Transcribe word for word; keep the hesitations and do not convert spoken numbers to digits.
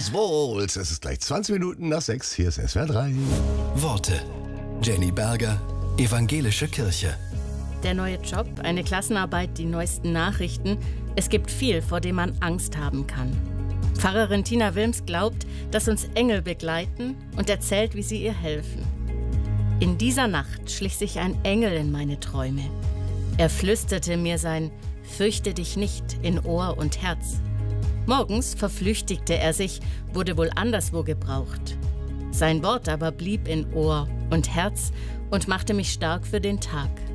Geht's wohl. Es ist gleich zwanzig Minuten nach sechs. Hier ist S W R drei. Worte. Jenny Berger, Evangelische Kirche. Der neue Job, eine Klassenarbeit, die neuesten Nachrichten. Es gibt viel, vor dem man Angst haben kann. Pfarrerin Tina Wilms glaubt, dass uns Engel begleiten und erzählt, wie sie ihr helfen. In dieser Nacht schlich sich ein Engel in meine Träume. Er flüsterte mir sein „Fürchte dich nicht" in Ohr und Herz. Morgens verflüchtigte er sich, wurde wohl anderswo gebraucht. Sein Wort aber blieb in Ohr und Herz und machte mich stark für den Tag.